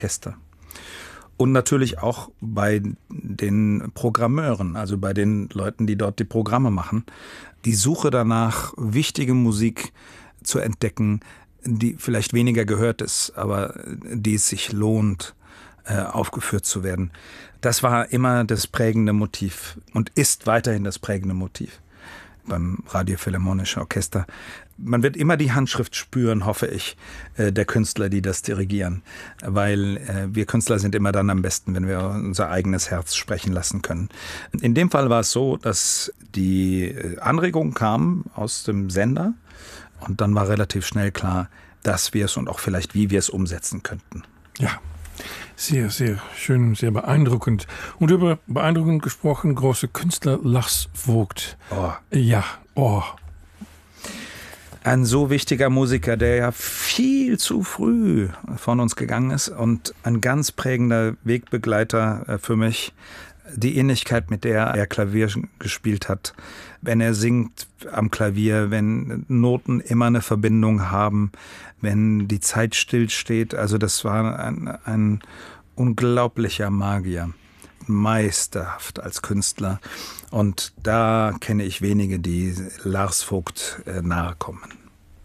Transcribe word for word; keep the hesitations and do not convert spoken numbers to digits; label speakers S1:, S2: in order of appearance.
S1: Orchester. Und natürlich auch bei den Programmeuren, also bei den Leuten, die dort die Programme machen. Die Suche danach, wichtige Musik zu entdecken, die vielleicht weniger gehört ist, aber die es sich lohnt, äh, aufgeführt zu werden. Das war immer das prägende Motiv und ist weiterhin das prägende Motiv beim Radiophilharmonischen Orchester. Man wird immer die Handschrift spüren, hoffe ich, der Künstler, die das dirigieren. Weil wir Künstler sind immer dann am besten, wenn wir unser eigenes Herz sprechen lassen können. In dem Fall war es so, dass die Anregung kam aus dem Sender und dann war relativ schnell klar, dass wir es und auch vielleicht wie wir es umsetzen könnten.
S2: Ja. Sehr, sehr schön, sehr beeindruckend. Und über beeindruckend gesprochen, große Künstler Lars Vogt.
S1: Oh.
S2: Ja, oh.
S1: Ein so wichtiger Musiker, der ja viel zu früh von uns gegangen ist und ein ganz prägender Wegbegleiter für mich. Die Ähnlichkeit, mit der er Klavier gespielt hat, wenn er singt am Klavier, wenn Noten immer eine Verbindung haben, wenn die Zeit stillsteht. Also das war ein, ein unglaublicher Magier, meisterhaft als Künstler. Und da kenne ich wenige, die Lars Vogt äh, nahe kommen.